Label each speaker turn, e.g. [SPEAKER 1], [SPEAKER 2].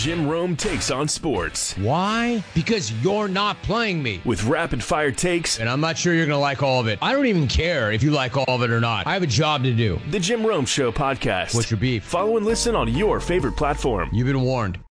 [SPEAKER 1] Jim Rome Takes on Sports.
[SPEAKER 2] Why? Because you're not playing me.
[SPEAKER 1] With rapid-fire takes.
[SPEAKER 2] And I'm not sure you're going to like all of it. I don't even care if you like all of it or not. I have a job to do.
[SPEAKER 1] The Jim Rome Show podcast.
[SPEAKER 2] What's your beef?
[SPEAKER 1] Follow and listen on your favorite platform.
[SPEAKER 2] You've been warned.